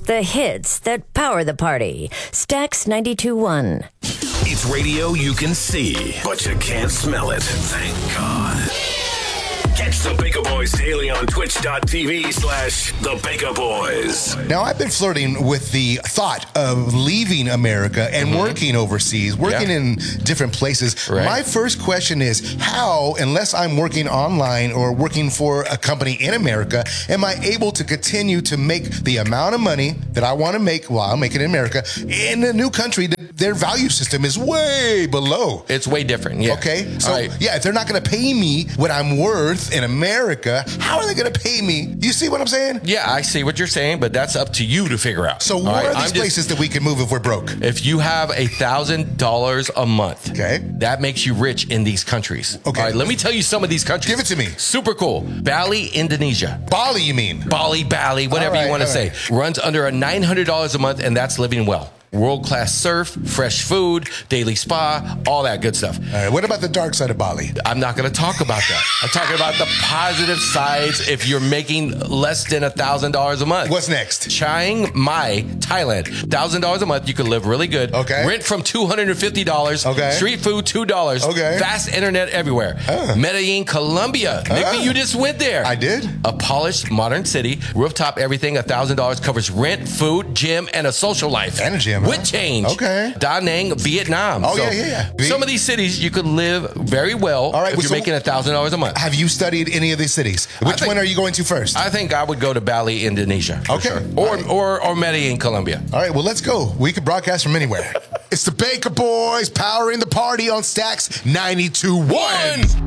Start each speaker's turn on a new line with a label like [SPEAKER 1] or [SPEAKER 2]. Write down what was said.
[SPEAKER 1] The hits that power the party. Stax 92.1.
[SPEAKER 2] It's radio you can see, but you can't smell it. Thank God. Catch the Baker Boys daily on twitch.tv/The Baker Boys.
[SPEAKER 3] Now, I've been flirting with the thought of leaving America and working overseas, working in different places.
[SPEAKER 4] Right.
[SPEAKER 3] My first question is how, unless I'm working online or working for a company in America, am I able to continue to make the amount of money that I want to make while I'm making it in America in a new country that their value system is way below?
[SPEAKER 4] It's way different, yeah.
[SPEAKER 3] Okay, so
[SPEAKER 4] All right.
[SPEAKER 3] yeah, if they're not going to pay me what I'm worth in America, how are they going to pay me? You see what I'm saying?
[SPEAKER 4] Yeah, I see what you're saying, but that's up to you to figure out.
[SPEAKER 3] So
[SPEAKER 4] All
[SPEAKER 3] where
[SPEAKER 4] right,
[SPEAKER 3] are these places that we can move if we're broke?
[SPEAKER 4] If you have $1,000 a month,
[SPEAKER 3] Okay.
[SPEAKER 4] that makes you rich in these countries.
[SPEAKER 3] Okay.
[SPEAKER 4] All right, let me tell you some of these countries.
[SPEAKER 3] Give it to me.
[SPEAKER 4] Super cool. Bali, Indonesia.
[SPEAKER 3] Bali, you mean?
[SPEAKER 4] Bali, whatever
[SPEAKER 3] All right,
[SPEAKER 4] you want to
[SPEAKER 3] all
[SPEAKER 4] say.
[SPEAKER 3] right.
[SPEAKER 4] Runs under $900 a month, and that's living well. World-class surf, fresh food, daily spa, all that good stuff.
[SPEAKER 3] All right, what about the dark side of Bali?
[SPEAKER 4] I'm not going to talk about that. I'm talking about the positive sides if you're making less than $1,000 a month.
[SPEAKER 3] What's next?
[SPEAKER 4] Chiang Mai, Thailand. $1,000 a month. You can live really good.
[SPEAKER 3] Okay.
[SPEAKER 4] Rent from $250.
[SPEAKER 3] Okay.
[SPEAKER 4] Street food, $2.
[SPEAKER 3] Okay.
[SPEAKER 4] Fast internet everywhere. Medellin, Colombia. Maybe you just went there.
[SPEAKER 3] I did.
[SPEAKER 4] A polished, modern city. Rooftop everything. $1,000 covers rent, food, gym, and a social life.
[SPEAKER 3] And a gym,
[SPEAKER 4] With
[SPEAKER 3] huh?
[SPEAKER 4] change.
[SPEAKER 3] Okay.
[SPEAKER 4] Da Nang, Vietnam.
[SPEAKER 3] Oh, yeah.
[SPEAKER 4] Some of these cities you could live very well
[SPEAKER 3] All right,
[SPEAKER 4] if
[SPEAKER 3] well,
[SPEAKER 4] you're
[SPEAKER 3] so
[SPEAKER 4] making $1,000 a month.
[SPEAKER 3] Have you studied any of these cities? Which
[SPEAKER 4] think-
[SPEAKER 3] one are you going to first?
[SPEAKER 4] I think I would go to Bali, Indonesia. For
[SPEAKER 3] Okay.
[SPEAKER 4] sure.
[SPEAKER 3] All right.
[SPEAKER 4] Or Medellin, Colombia.
[SPEAKER 3] All right, well, let's go. We could broadcast from anywhere. It's the Baker Boys powering the party on Stax 92.1.